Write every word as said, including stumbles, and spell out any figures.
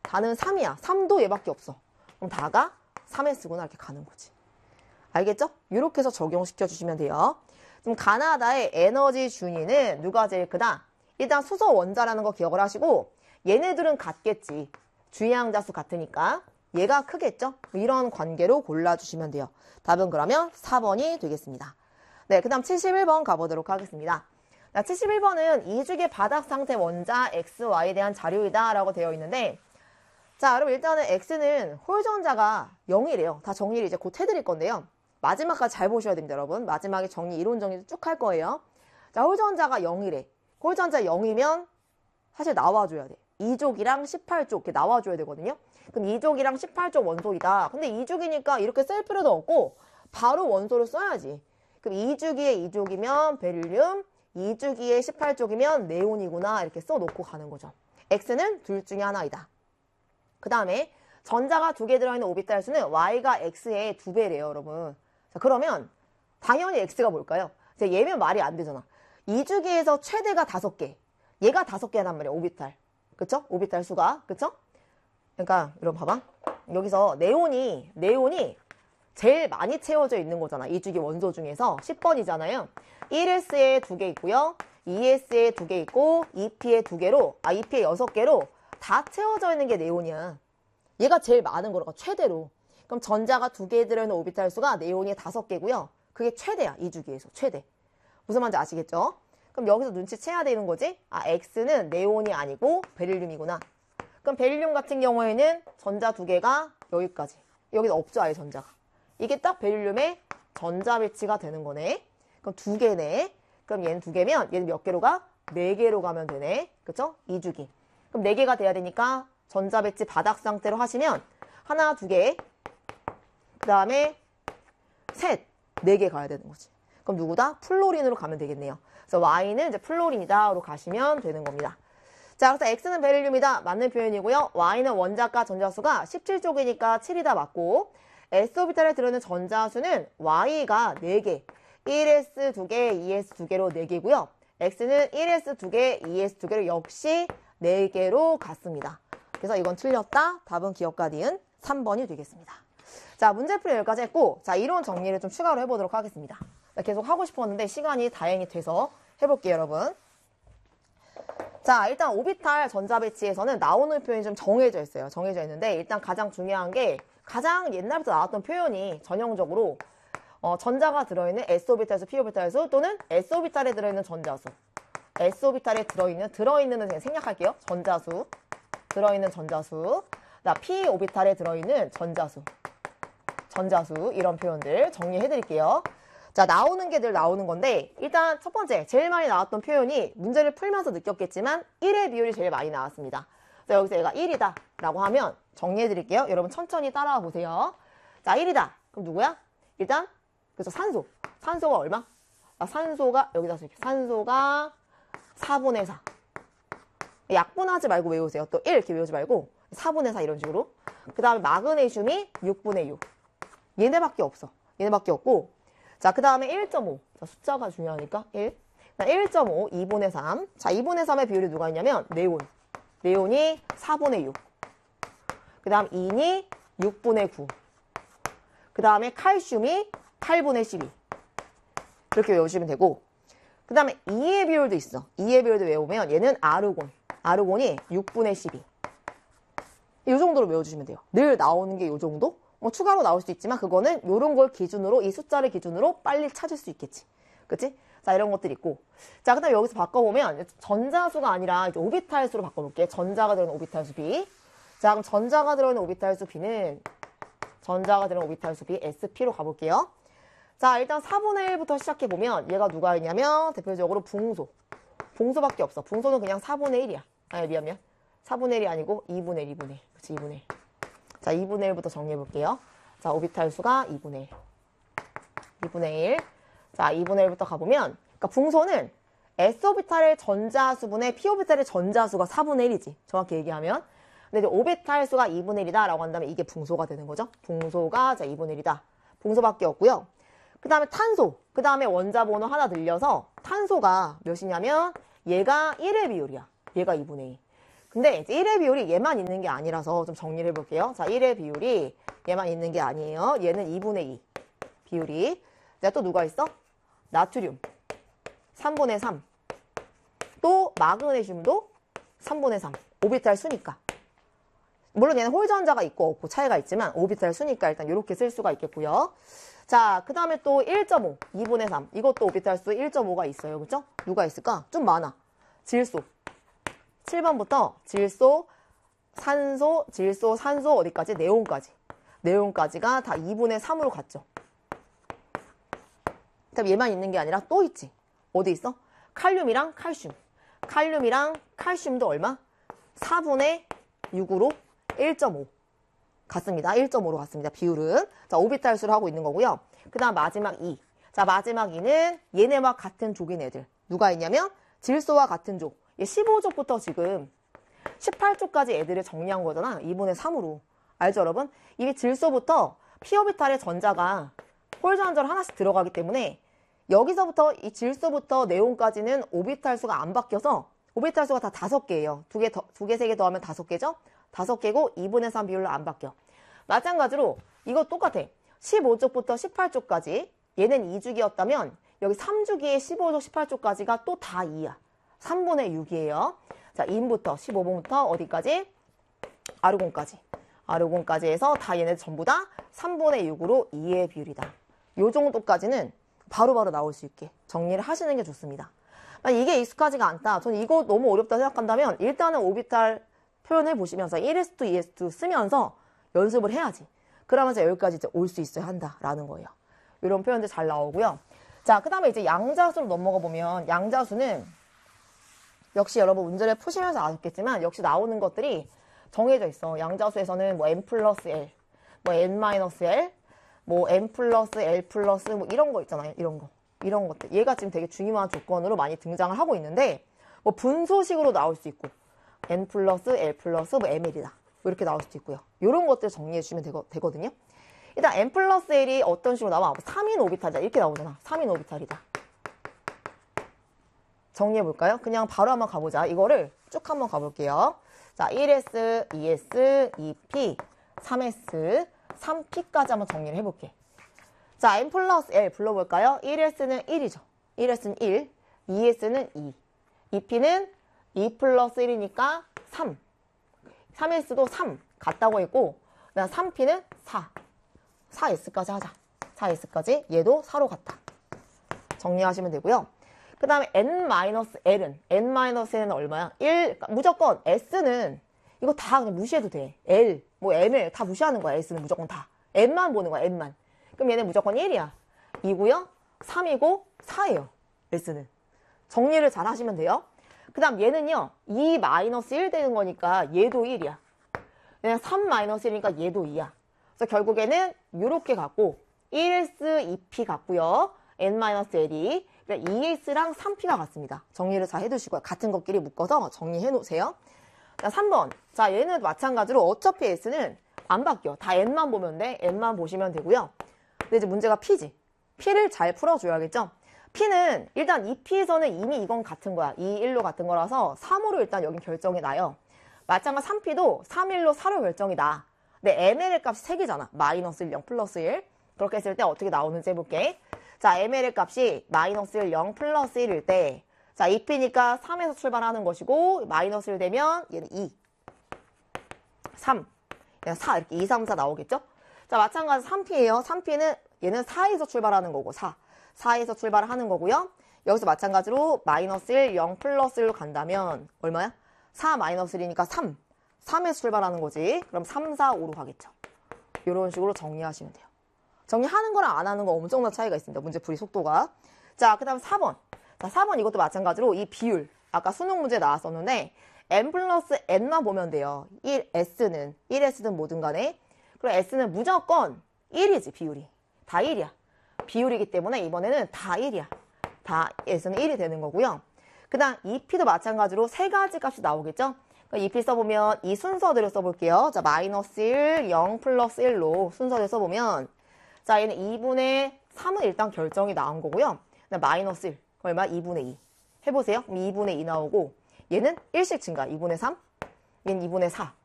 다는 삼이야. 삼도 얘밖에 없어. 그럼 다가 삼 에스구나 이렇게 가는 거지. 알겠죠? 이렇게 해서 적용시켜 주시면 돼요. 지금 가나다의 에너지 준위는 누가 제일 크다? 일단 수소 원자라는 거 기억을 하시고 얘네들은 같겠지. 주의항자수 같으니까 얘가 크겠죠? 이런 관계로 골라주시면 돼요. 답은 그러면 사 번이 되겠습니다. 네, 그 다음 칠십일 번 가보도록 하겠습니다. 자, 칠십일 번은 이주기 바닥 상태 원자 엑스, 와이에 대한 자료이다 라고 되어 있는데 자, 여러분 일단은 X는 홀전자가 영이래요. 다 정리를 이제 곧 해드릴 건데요. 마지막까지 잘 보셔야 됩니다, 여러분. 마지막에 정리, 이론 정리도 쭉 할 거예요. 자, 홀전자가 영이래. 홀전자 영이면 사실 나와줘야 돼. 이족이랑 십팔 족 이렇게 나와줘야 되거든요. 그럼 이족이랑 십팔 족 원소이다. 근데 이족이니까 이렇게 쓸 필요도 없고 바로 원소를 써야지. 그럼 이주기의 이족이면 베릴륨, 이주기의 십팔 족이면 네온이구나 이렇게 써놓고 가는 거죠. X는 둘 중에 하나이다. 그 다음에 전자가 두 개 들어있는 오비탈 수는 Y가 X의 두 배래요, 여러분. 자, 그러면 당연히 X가 뭘까요? 얘면 말이 안 되잖아. 이주기에서 최대가 다섯 개. 얘가 다섯 개란 말이야, 오비탈. 그쵸? 오비탈 수가. 그쵸? 그러니까 여러분 봐봐. 여기서 네온이 네온이 제일 많이 채워져 있는 거잖아. 이주기 원소 중에서 십 번이잖아요. 일 에스에 두 개 있고요. 이 에스에 두 개 있고 이 피에 두 개로 아 이 피에 여섯 개로 다 채워져 있는 게 네온이야. 얘가 제일 많은 거라고 최대로. 그럼 전자가 두 개 들어있는 오비탈 수가 네온이 다섯 개고요. 그게 최대야. 이주기에서 최대. 무슨 말인지 아시겠죠? 그럼 여기서 눈치채야 되는 거지? 아, X는 네온이 아니고 베릴륨이구나. 그럼 베릴륨 같은 경우에는 전자 두 개가 여기까지. 여기는 없죠, 아예 전자가. 이게 딱 베릴륨의 전자 배치가 되는 거네. 그럼 두 개네. 그럼 얘는 두 개면 얘는 몇 개로 가? 네 개로 가면 되네. 그쵸? 이주기. 그럼 네 개가 돼야 되니까 전자 배치 바닥 상태로 하시면 하나, 두 개, 그 다음에 셋, 네 개 가야 되는 거지. 그럼 누구다? 플로린으로 가면 되겠네요. 그래서 Y는 이제 플로린이다로 가시면 되는 겁니다. 자, 그래서 X는 베릴륨이다. 맞는 표현이고요. Y는 원자가 전자수가 십칠 족이니까 칠이다 맞고 S오비탈에 들어있는 전자수는 Y가 네 개. 일 에스 두 개, 이 에스 두 개로 네 개고요. X는 일 에스 두 개, 이 에스 두 개로 역시 네 개로 갔습니다. 그래서 이건 틀렸다. 답은 기억과 니은 삼 번이 되겠습니다. 자, 문제풀이 여기까지 했고 자, 이론 정리를 좀 추가로 해보도록 하겠습니다. 계속 하고 싶었는데 시간이 다행히 돼서 해볼게요, 여러분. 자, 일단 오비탈 전자 배치에서는 나오는 표현이 좀 정해져 있어요. 정해져 있는데 일단 가장 중요한 게 가장 옛날부터 나왔던 표현이 전형적으로 어, 전자가 들어있는 S오비탈수, P오비탈수 또는 S오비탈에 들어있는 전자수. S오비탈에 들어있는, 들어있는은 그냥 생략할게요. 전자수. 들어있는 전자수. 나 P오비탈에 들어있는 전자수. 전자수. 이런 표현들 정리해드릴게요. 자, 나오는 게 늘 나오는 건데 일단 첫 번째, 제일 많이 나왔던 표현이 문제를 풀면서 느꼈겠지만 일의 비율이 제일 많이 나왔습니다. 그래서 여기서 얘가 일이다 라고 하면 정리해드릴게요. 여러분 천천히 따라와 보세요. 자, 일이다. 그럼 누구야? 일단 그래서 산소. 산소가 얼마? 아, 산소가 여기다 쓸게요. 산소가 사분의 사. 약분하지 말고 외우세요. 또 일 이렇게 외우지 말고 사분의 사 이런 식으로. 그 다음에 마그네슘이 육분의 육. 얘네밖에 없어. 얘네밖에 없고 자, 그 다음에 일 점 오. 자, 숫자가 중요하니까 일. 일 점 오, 이분의 삼. 자, 이분의 삼의 비율이 누가 있냐면 네온. 네온이 사분의 육. 그 다음 인이 육분의 구. 그 다음에 칼슘이 팔분의 십이. 그렇게 외우시면 되고 그 다음에 이의 비율도 있어. 이의 비율도 외우면 얘는 아르곤. 아르곤이 육분의 십이. 이 정도로 외워주시면 돼요. 늘 나오는 게 이 정도? 뭐 추가로 나올 수도 있지만 그거는 이런 걸 기준으로 이 숫자를 기준으로 빨리 찾을 수 있겠지. 그치? 자, 이런 것들 있고. 자, 그 다음에 여기서 바꿔보면 전자수가 아니라 이제 오비탈 수로 바꿔볼게요. 전자가 들어있는 오비탈 수 B. 자, 그럼 전자가 들어있는 오비탈 수 B는 전자가 들어있는 오비탈 수 B 에스피로 가볼게요. 자, 일단 사분의 일부터 시작해보면 얘가 누가 있냐면 대표적으로 붕소. 붕소밖에 없어. 붕소는 그냥 사분의 일이야. 아니, 미안, 미안. 사분의 일이 아니고 이분의 일, 이분의 일. 그치, 이분의 일. 자, 이분의 일부터 정리해볼게요. 자, 오비탈 수가 이분의 일. 이분의 일. 자, 이분의 일부터 가보면, 그러니까 붕소는 S오비탈의 전자수분의 P오비탈의 전자수가 사분의 일이지. 정확히 얘기하면. 근데 이제 오비탈 수가 이분의 일이다 라고 한다면 이게 붕소가 되는 거죠. 붕소가 자, 이분의 일이다. 붕소밖에 없고요. 그 다음에 탄소. 그 다음에 원자 번호 하나 늘려서 탄소가 몇이냐면 얘가 일의 비율이야. 얘가 이분의 이. 근데 이제 일의 비율이 얘만 있는 게 아니라서 좀 정리를 해볼게요. 자, 일의 비율이 얘만 있는 게 아니에요. 얘는 이분의 이 비율이. 자, 또 누가 있어? 나트륨 삼분의 삼. 또 마그네슘도 삼분의 삼. 오비탈 수니까. 물론 얘는 홀전자가 있고 없고 차이가 있지만 오비탈 수니까 일단 이렇게 쓸 수가 있겠고요. 자, 그 다음에 또 일 점 오, 이분의 삼. 이것도 오비탈 수 일 점 오가 있어요. 그죠? 누가 있을까? 좀 많아. 질소. 칠 번부터 질소, 산소, 질소, 산소 어디까지? 네온까지. 네온까지가 다 이분의 삼으로 갔죠. 그럼 얘만 있는 게 아니라 또 있지. 어디 있어? 칼륨이랑 칼슘. 칼륨이랑 칼슘도 얼마? 사분의 육으로 일 점 오. 같습니다. 일 점 오로 갔습니다. 비율은. 자, 오비탈 수를 하고 있는 거고요. 그 다음 마지막 이. 자, 마지막 이는 얘네와 같은 족인 애들. 누가 있냐면 질소와 같은 족. 얘 십오 족부터 지금 십팔 족까지 애들을 정리한 거잖아. 이분의 삼으로. 알죠, 여러분? 이 질소부터 p오비탈의 전자가 홀전자로 하나씩 들어가기 때문에 여기서부터 이 질소부터 네온까지는 오비탈 수가 안 바뀌어서 오비탈 수가 다 다섯 개예요. 두 개 더, 두 개, 세 개 더하면 다섯 개죠? 다섯 개고 이분의 삼 비율로 안 바뀌어. 마찬가지로 이거 똑같아. 십오 족부터 십팔 족까지 얘는 이 주기였다면 여기 삼 주기의 십오 족, 십팔 족까지가 또 다 이야. 삼분의 육이에요. 자, 인부터 십오 번부터 어디까지? 아르곤까지. 아르곤까지 해서 다 얘네 전부 다 삼분의 육으로 이의 비율이다. 요 정도까지는 바로바로 나올 수 있게 정리를 하시는 게 좋습니다. 이게 익숙하지가 않다. 저는 이거 너무 어렵다 생각한다면 일단은 오비탈 표현을 보시면서 일 에스 투, 이 에스 투 쓰면서 연습을 해야지. 그러면서 여기까지 올 수 있어야 한다라는 거예요. 이런 표현들 잘 나오고요. 자, 그 다음에 이제 양자수로 넘어가 보면 양자수는 역시 여러분 문제를 푸시면서 아셨겠지만 역시 나오는 것들이 정해져 있어. 양자수에서는 뭐 n 플러스 l, 뭐 n 마이너스 l, 뭐 n 플러스 l 플러스 뭐 이런 거 있잖아요. 이런 거. 이런 것들. 얘가 지금 되게 중요한 조건으로 많이 등장을 하고 있는데 뭐 분소식으로 나올 수 있고 n 플러스 l 플러스 뭐 ml이다. 뭐 이렇게 나올 수도 있고요. 이런 것들 정리해 주시면 되거, 되거든요. 일단 n 플러스 l이 어떤 식으로 나와? 삼인 오비탈이다. 이렇게 나오잖아. 삼인 오비탈이다. 정리해 볼까요? 그냥 바로 한번 가보자. 이거를 쭉 한번 가볼게요. 자, 일 에스, 이 에스, 이 피, 삼 에스, 삼 피까지 한번 정리를 해볼게. 자, n 플러스 l 불러볼까요? 일 에스는 일이죠. 일 에스는 일, 이 에스는 이, 이 피는 이 플러스 일이니까 삼, 삼 에스도 삼 같다고 했고, 그다음 삼 피는 사, 사 에스까지 하자. 사 에스까지 얘도 사로 같다. 정리하시면 되고요. 그 다음에 n-l은 n-l은 얼마야? 일, 그러니까 무조건 s는 이거 다 그냥 무시해도 돼. l, 뭐 m을 다 무시하는 거야. s는 무조건 다. n만 보는 거야. n만. 그럼 얘는 무조건 일이야. 이고요. 삼이고 사예요. s는. 정리를 잘 하시면 돼요. 그 다음 얘는요. 이 마이너스 일 되는 거니까 얘도 일이야. 그냥 삼 마이너스 일이니까 얘도 이야. 그래서 결국에는 이렇게 갖고 일 에스, 이 피 같고요. n-l이 이 에스랑 삼 피가 같습니다. 정리를 잘 해두시고요. 같은 것끼리 묶어서 정리해 놓으세요. 자, 삼 번. 자, 얘는 마찬가지로 어차피 s는 안 바뀌어. 다 n만 보면 돼. n만 보시면 되고요. 근데 이제 문제가 p지. p를 잘 풀어줘야겠죠? p는 일단 이 피에서는 이미 이건 같은 거야. 이, 일로 같은 거라서 삼으로 일단 여긴 결정이 나요. 마찬가지 삼 피도 삼, 일로 사로 결정이 나. 근데 엠엘 값이 세 개잖아. 마이너스 일, 영, 플러스 일. 그렇게 했을 때 어떻게 나오는지 해볼게. 자, 엠엘 값이 마이너스 일, 영, 플러스 일일 때, 자, 이 피니까 삼에서 출발하는 것이고, 마이너스 일 되면 얘는 이, 삼, 그냥 사, 이렇게 이, 삼, 사 나오겠죠? 자, 마찬가지 삼 피예요. 삼 피는 얘는 사에서 출발하는 거고, 사. 사에서 출발하는 거고요. 여기서 마찬가지로 마이너스 일, 영, 플러스 일로 간다면, 얼마야? 사 마이너스 일이니까 삼. 삼에서 출발하는 거지. 그럼 삼, 사, 오로 가겠죠. 이런 식으로 정리하시면 돼요. 정리하는 거랑 안 하는 거 엄청난 차이가 있습니다. 문제풀이 속도가. 자, 그 다음 사 번. 자, 사 번 이것도 마찬가지로 이 비율. 아까 수능 문제 나왔었는데 n 플러스 n만 보면 돼요. 일 에스는, 일 에스든 뭐든 간에. 그리고 s는 무조건 일이지, 비율이. 다 일이야. 비율이기 때문에 이번에는 다 일이야. 다 s는 일이 되는 거고요. 그 다음 이 피도 마찬가지로 세 가지 값이 나오겠죠? 이 피 써보면 이 순서대로 써볼게요. 자, 마이너스 일, 영 플러스 일로 순서대로 써보면 자, 얘는 이분의 삼은 일단 결정이 나온 거고요. 마이너스 일, 얼마? 이분의 이. 해보세요. 이분의 이 나오고 얘는 일씩 증가. 이분의 삼, 얘는 이분의 사.